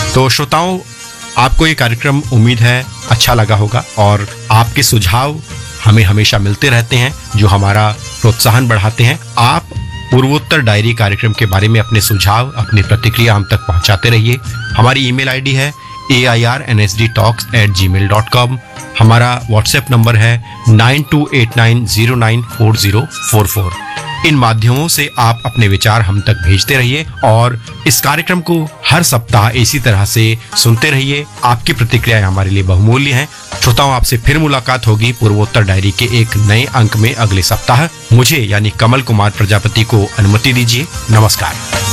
तो श्रोताओं, आपको ये कार्यक्रम उम्मीद है अच्छा लगा होगा और आपके सुझाव हमें हमेशा मिलते रहते हैं जो हमारा प्रोत्साहन बढ़ाते हैं। आप पूर्वोत्तर डायरी कार्यक्रम के बारे में अपने सुझाव, अपनी प्रतिक्रिया हम तक पहुंचाते रहिए। हमारी ईमेल आईडी है airnsdtalks@gmail.com। हमारा व्हाट्सएप नंबर है 9289094044। इन माध्यमों से आप अपने विचार हम तक भेजते रहिए और इस कार्यक्रम को हर सप्ताह इसी तरह से सुनते रहिए। आपकी प्रतिक्रियाएं हमारे लिए बहुमूल्य हैं। श्रोताओं, आपसे फिर मुलाकात होगी पूर्वोत्तर डायरी के एक नए अंक में अगले सप्ताह। मुझे यानी कमल कुमार प्रजापति को अनुमति दीजिए। नमस्कार।